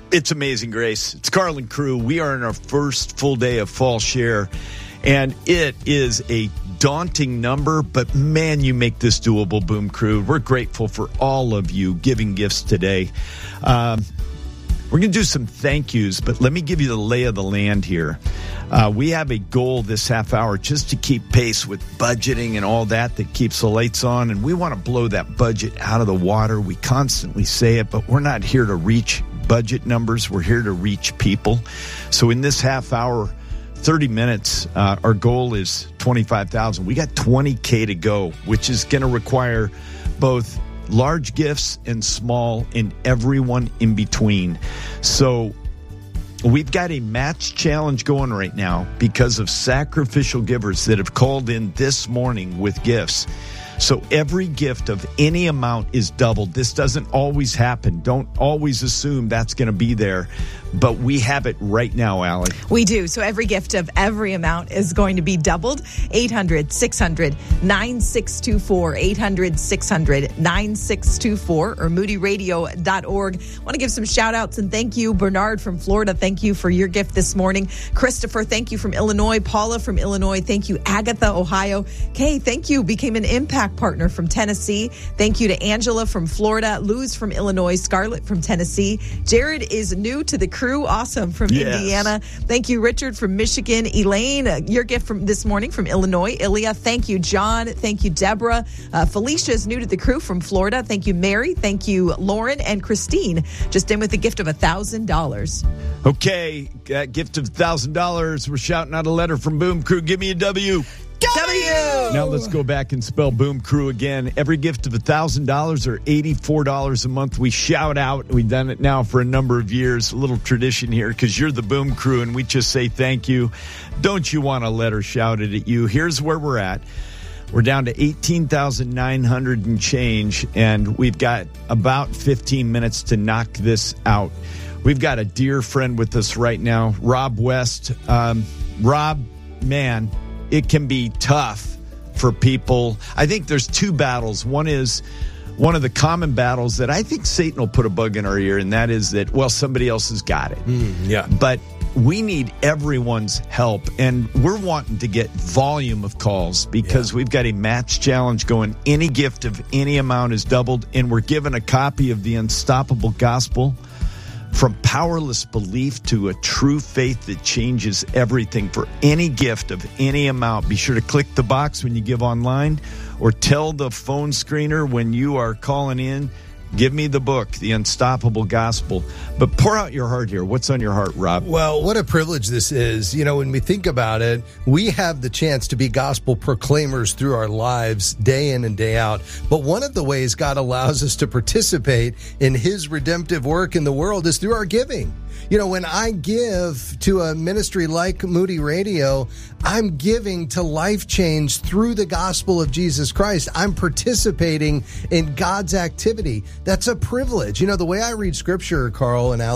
It's Amazing Grace. It's Carl and crew. We are in our first full day of Fall Share, and it is a daunting number, but man, you make this doable, Boom Crew. We're grateful for all of you giving gifts today. We're going to do some thank yous, but let me give you the lay of the land here. We have a goal this half hour just to keep pace with budgeting and all that keeps the lights on, and we want to blow that budget out of the water. We constantly say it, but we're not here to reach budget numbers. We're here to reach people. So in this half hour, 30 minutes, our goal is 25,000. We got 20K to go, which is going to require both large gifts and small and everyone in between. So we've got a match challenge going right now because of sacrificial givers that have called in this morning with gifts. So every gift of any amount is doubled. This doesn't always happen. Don't always assume that's going to be there. But we have it right now, Allie. We do. So every gift of every amount is going to be doubled. 800-600-9624. 800-600-9624 or moodyradio.org. I want to give some shout outs and thank you. Bernard from Florida, thank you for your gift this morning. Christopher, thank you from Illinois. Paula from Illinois, thank you. Agatha, Ohio. Kay, thank you. Became an impact partner from Tennessee. Thank you to Angela from Florida. Luz from Illinois. Scarlett from Tennessee. Jared is new to the crew. Awesome from Indiana. Thank you, Richard from Michigan. Elaine, your gift from this morning from Illinois. Ilya, thank you, John. Thank you, Deborah. Felicia is new to the crew from Florida. Thank you, Mary. Thank you, Lauren and Christine. Just in with a gift of $1,000. Okay, that gift of $1,000. We're shouting out a letter from Boom Crew. Give me a W. W! Now let's go back and spell Boom Crew again. Every gift of $1,000 or $84 a month, we shout out. We've done it now for a number of years. A little tradition here because you're the Boom Crew and we just say thank you. Don't you want a letter shouted at you? Here's where we're at. We're down to 18,900 and change, and we've got about 15 minutes to knock this out. We've got a dear friend with us right now, Rob West. Rob, man, it can be tough for people. I think there's two battles. One is one of the common battles that I think Satan will put a bug in our ear, and that is that, well, somebody else has got it. But we need everyone's help, and we're wanting to get volume of calls because we've got a match challenge going. Any gift of any amount is doubled, and we're given a copy of The Unstoppable Gospel. From powerless belief to a true faith that changes everything. For any gift of any amount, be sure to click the box when you give online or tell the phone screener when you are calling in, give me the book, The Unstoppable Gospel. But pour out your heart here. What's on your heart, Rob? Well, what a privilege this is. You know, when we think about it, we have the chance to be gospel proclaimers through our lives day in and day out. But one of the ways God allows us to participate in his redemptive work in the world is through our giving. You know, when I give to a ministry like Moody Radio, I'm giving to life change through the gospel of Jesus Christ. I'm participating in God's activity. That's a privilege. You know, the way I read scripture, Carl and Allie,